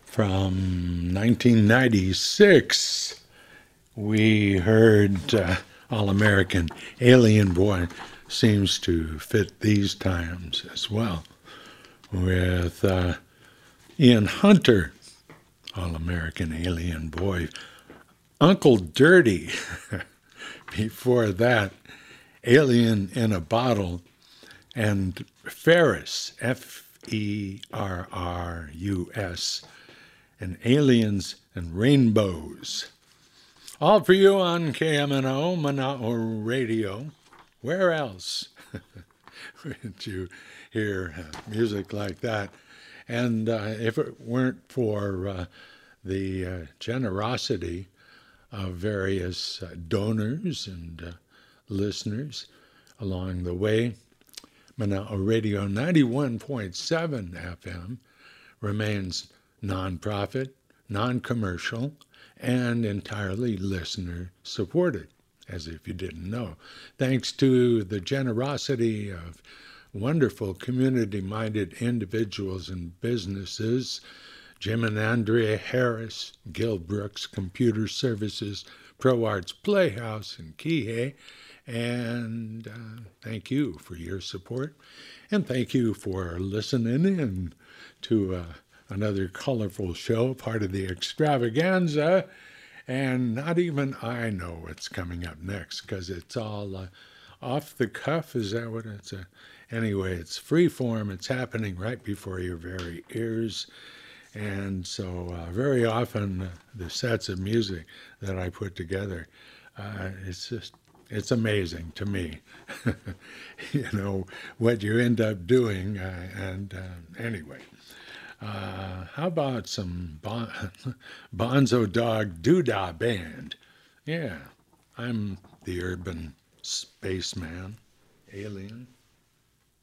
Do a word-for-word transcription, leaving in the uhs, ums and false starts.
From nineteen ninety-six, we heard uh, All American Alien Boy. Seems to fit these times as well, with uh, Ian Hunter, All American Alien Boy. Uncle Dirty, before that, Alien in a Bottle, and Ferrus, F E R R U S, and Aliens and Rainbows. All for you on K M N O, Mana'o Radio. Where else would you hear uh, music like that? And uh, if it weren't for uh, the uh, generosity of various uh, donors and uh, listeners along the way, Mana'o Radio ninety-one point seven F M remains nonprofit, non-commercial, and entirely listener-supported, as if you didn't know. Thanks to the generosity of wonderful community-minded individuals and businesses, Jim and Andrea Harris, Gil Brooks Computer Services, ProArts Playhouse in Kihei, and uh, thank you for your support, and thank you for listening in to uh, another colorful show, part of the extravaganza. And not even I know what's coming up next, because it's all uh, off the cuff. Is that what it's? Uh, anyway, it's free form. It's happening right before your very ears. And so uh, very often uh, the sets of music that I put together, uh, it's just, it's amazing to me, you know, what you end up doing. Uh, and uh, anyway. Uh, how about some bon- Bonzo Dog Doodah Band? Yeah, I'm the urban spaceman, alien.